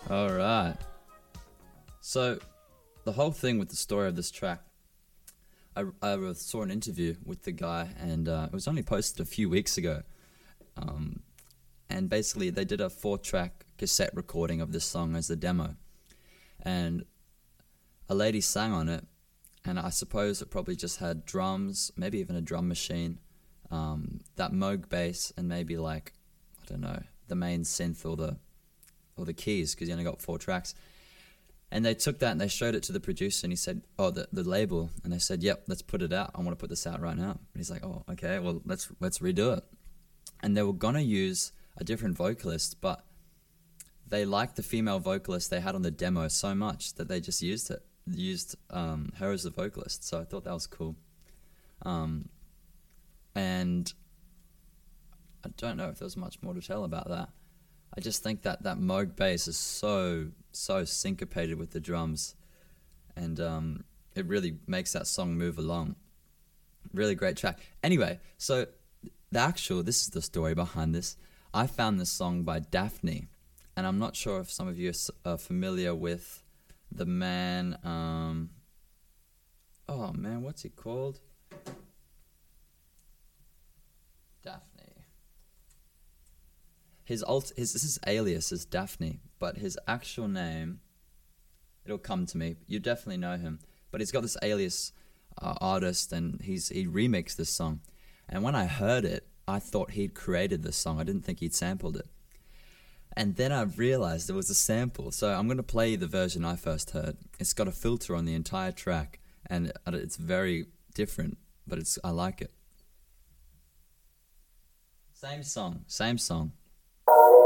All right. So, the whole thing with the story of this track, I saw an interview with the guy, and it was only posted a few weeks ago. And basically, they did a 4-track cassette recording of this song as a demo. And a lady sang on it, and I suppose it probably just had drums, maybe even a drum machine, that Moog bass, and maybe like, I don't know, the main synth or the keys, because you only got 4 tracks. And they took that and they showed it to the producer, and he said, oh, the label, and they said, yep, let's put it out. I want to put this out right now. And he's like, oh, okay, well, let's redo it. And they were gonna use a different vocalist, but they liked the female vocalist they had on the demo so much that they just used her as the vocalist. So I thought that was cool. And I don't know if there's much more to tell about that. I just think that Moog bass is so syncopated with the drums, and it really makes that song move along. Really great track. Anyway, so this is the story behind this. I found this song by Daphne, and I'm not sure if some of you are familiar with the man. Oh man, what's he called? Daphne. His alias is Daphne, but his actual name, it'll come to me. You definitely know him, but he's got this alias artist, and he remixed this song. And when I heard it, I thought he'd created this song. I didn't think he'd sampled it. And then I realized it was a sample. So I'm going to play the version I first heard. It's got a filter on the entire track, and it's very different, but I like it. Same song.